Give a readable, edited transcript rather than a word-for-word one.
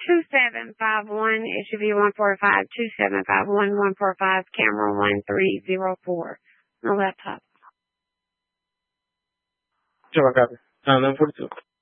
2751. It should be 145 2751 145 camera 1304. No laptop. Sure, I got it. 942.